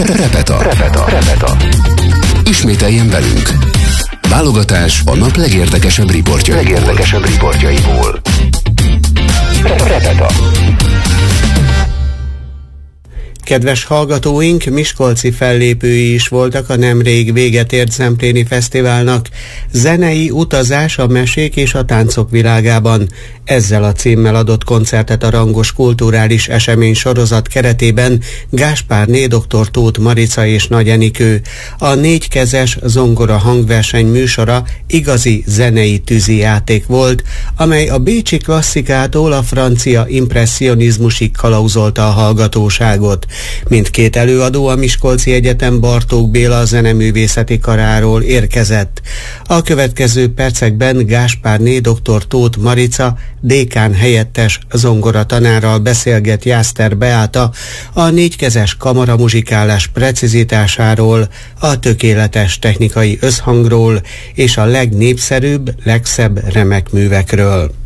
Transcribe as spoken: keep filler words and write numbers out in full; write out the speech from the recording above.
Repeta. Repeta. Repeta. Ismételjen velünk. Válogatás a nap legérdekesebb riportjaiból. Legérdekesebb riportjaiból. Repeta. Kedves hallgatóink, miskolci fellépői is voltak a nemrég véget ért Zempléni Fesztiválnak. Zenei utazás a mesék és a táncok világában. Ezzel a címmel adott koncertet a rangos kulturális esemény sorozat keretében Gáspárné, dr. Tóth Marica és Nagy Enikő. A négykezes zongora hangverseny műsora igazi zenei tűzijáték volt, amely a bécsi klasszikától a francia impresszionizmusig kalauzolta a hallgatóságot. Mindkét előadó a Miskolci Egyetem Bartók Béla zeneművészeti karáról érkezett. A következő percekben Gáspárné, dr. Tóth Marica dékán helyettes zongoratanárral beszélget Jászter Beáta a négykezes kamaramuzsikálás precizitásáról, a tökéletes technikai összhangról és a legnépszerűbb, legszebb remek művekről.